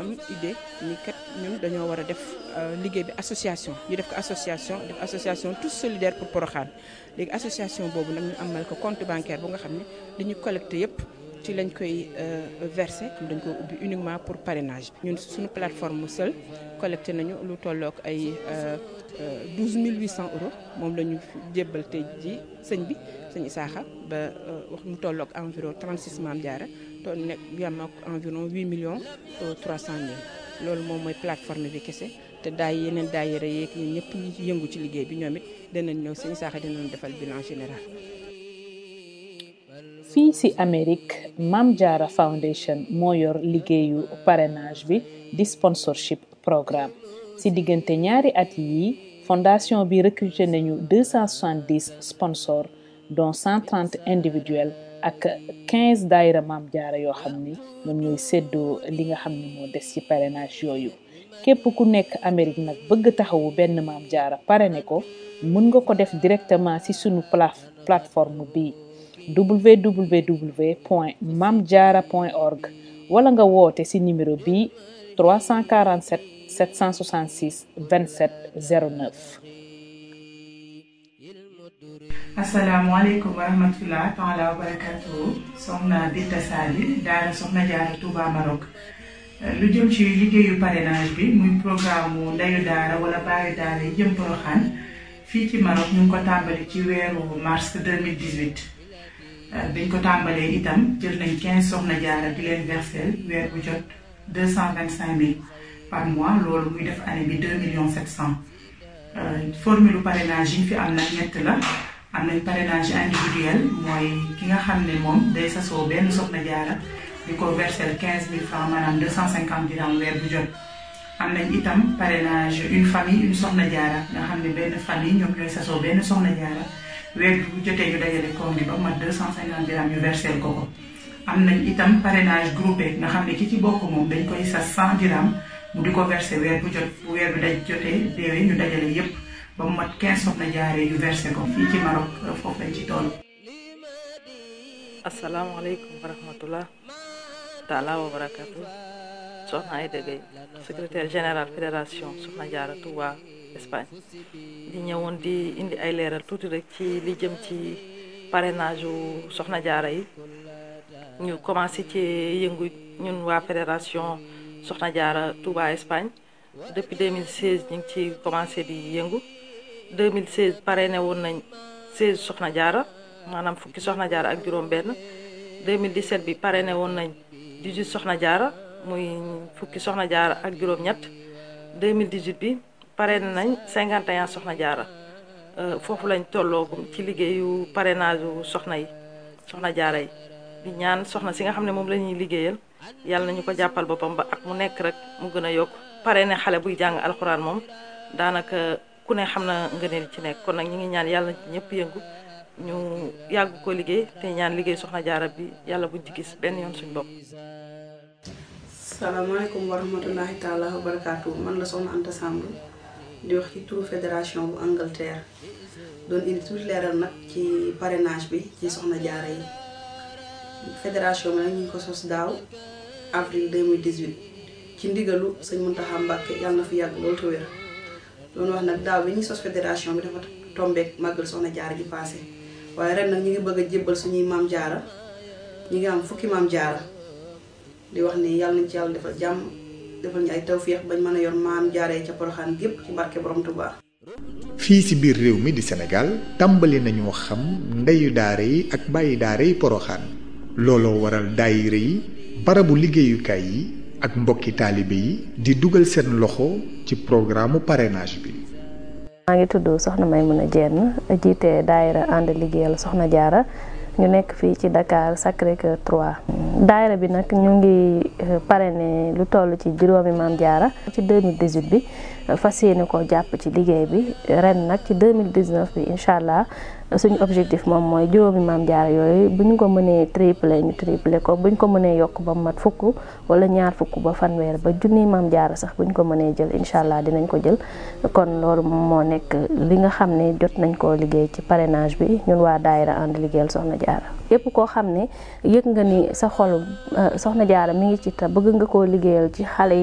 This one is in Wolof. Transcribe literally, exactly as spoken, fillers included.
am idée ni kat ñun dañoo war a def liggéey bi association ñu def ko association def association tous solidaires pour Porokhane léegi association boobu nag ñu amal ko compte bancaire bu nga xam ne li ñu collecté yëpp ci lañ koy versé dañ ko ubbi uniquement pour parrainage ñun suñu plateforme seul collecté nañu lu tollook ay douze mille huit cents euros moom la ñu jébbal tey ji sëñ bi sëñ Isaaxa ba wax mu tollook environ trente-six Maam Jaara to nekk yam ak environ huit millions trois cent mille loolu moom mooy plateforme bi kese te daay yeneen daayira yeeg ñun ñëpp ñi ci yëngu ci liggéey bi ñoom it danañ ñëw sëñ Isaaxa dinañ defal bilan général. fii ci Amérique Maam Jaara Foundation moo yor liggéeyu parrainage bi di sponsorship programme ci diggante ñaari at yi fondation bi recruté nañu deux cent soixante-dix sponsors dont cent trente individuels ak quinze daayira Maam Jaara yoo xam ni ñoom ñooy séddoo li nga xam ne moo des ci parrainage yooyu képp ku nekk Amérique nag bëgg taxawu benn Maam Jaara parrainé ko mën nga ko def directement ci sunu plateforme bi w w w point mamdiara point org wala nga woote ci numéro bi trois cent quarante-sept sept cent soixante-six vingt-sept zéro neuf. asalaamaaleykum wa rahmatulah taala wa barakatuhu soxna Binta Sali daara Soxna Jaara Touba Maroc lu jëm ci liggéeyu parrainage bi muy programme mu ndeyu daara wala baayu daara yi jëm Porokhane fii ci Maroc ñu ngi ko tàmbali ci weeru mars deux mille dix-huit biñ ko tàmbalee itam jël nañ quinze soxna jaara di leen versel weer bu jot deux cent vingt-cinq mille par mois loolu muy def année bi deux millions sept cent formule parrainage yi fi am nag ñett la am nañ parrainage individuel mooy ki nga xam ne moom day sasoo benn soxna jaara di ko versel quinze mille francs maanaam deux cent cinquante dirham weer bu jot am nañ itam parrainage une famille une soxna jaara nga xam ne benn famille ñoom ñooy sasoo benn soxna jaara weer bu jotee ñu dajale koom gi ba mat deux cent cinquante dirham ñu versel ko ko am nañ itam parrainage groupé nga xam ne ki ci bokk moom dañ koy sas cent dirham mu di ko versé weer bu jot bu weer bi daj jotee déwee ñu dajale yépp ba mu mat quinze soxna jaaree yu versé ko fii ci Maroc foofu lañ ci toll. asalaamaaleykum wa rahmatullah taala wa barakatu soxna Aïda Gueye secrétaire général fédération Soxna Jaara Touba Espagne di ñëwoon di indi ay leeral tuuti rek ci li jëm ci parrainage u Soxna Jaara yi ñu commencé ci yëngu ñun waa fédération Soxna Jaara Touba Espagne depuis deux mille seize ñu ngi ci commencé di yëngu deux mille seize parrainé woon nañ seize Soxna Jaara maanaam fukki Soxna Jaara ak juróom benn deux mille dix-sept bi parrainé woon nañ dix-huit Soxna Jaara muy fukki Soxna Jaara ak juróom ñett deux mille dix-huit bi parrainé nañ cinquante et un Soxna Jaara foofu lañ tolloogum ci liggéeyu parrainage u soxna yi Soxna Jaara yi di ñaan soxna si nga xam ne moom la ñuy liggéeyal yàlla nañu ko jàppal boppam ba ak mu nekk rek mu gën a yokk parrainé xale buy jàng alxuraan moom daanaka ku ne xam na ngëneel ci nekk kon nag ñu ngi ñaan yàlla na ci ñëpp yëngu ñu yàgg ko liggéey te ñaan liggéey Soxna Jaara bi yàlla buñ ci gis benn yoon suñ bopp. salaamaaleykum wa rahmatullahi taala wa barakaatu man la soxna Anta Samb di wax ci turu fédération bu Angleterre doon indi tuuti leeral nag ci parrainage bi ci Soxna Jaara yi fédération bi nag ñu ngi ko sos daaw avril deux mille dix-huit ci ndigalu sëñ Muntaxa Mbàkke yàlla na fi yàgg loolu te wér doon wax nag daaw bi ñuy sos fédération bi dafa tombeek màggal Soxna Jaara gi passé waaye ren nag ñu ngi bëgg a jébbal suñuy maam jaara ñu ngi am fukki maam jaara di wax ni yàlla nañ ci yàlla defal jàmm defal ñu ay tawféex bañ mën a yor maam jaaree ca Porokhane gépp ci barke borom Touba. fii ci biir réew mi di Sénégal tàmbali nañoo xam ndeyu daara yi ak bàyyi daara yi Porokhane looloo waral daayira yi barabu liggéeyukaay yi ak mbokki taalibe yi di dugal seen loxo ci programme parrainage bi. maa ngi tudd Soxna Maymuna Jenn jiite daayira ànd liggéeyal Soxna Jaara ñu nekk fii ci Dakar Sacré-Cœur trois. daayira bi nag ñu ngi parrainé lu toll ci juróomi maam jaara ci deux mille dix-huit bi fas yéene ko jàpp ci liggéey bi ren nag ci deux mille dix-neuf bi incha allah suñu objectif moom mooy juróomi maam jaara yooyu bu ñu ko mënee triplé ñu triplé ko bu ñu ko mënee yokk ba mat fukk wala ñaar fukk ba fanweer ba junni maam jaara sax bu ñu ko mënee jël incha allah dinañ ko jël kon loolu moo nekk li nga xam ne jot nañ koo liggéey ci parrainage bi ñun waa daayira ànd liggéeyal Soxna Jaara képp koo xam ne yëg nga ni sa xol Soxna Jaara mi ngi ci ta bëgg nga koo liggéeyal ci xale yi